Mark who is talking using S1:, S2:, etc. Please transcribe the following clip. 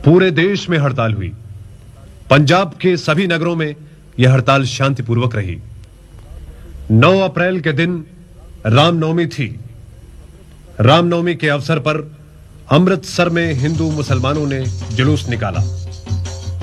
S1: पूरे देश में हड़ताल हुई। पंजाब के सभी नगरों में यह हड़ताल शांतिपूर्वक रही। 9 अप्रैल के दिन रामनवमी थी। रामनवमी के अवसर पर अमृतसर में हिंदू मुसलमानों ने जुलूस निकाला।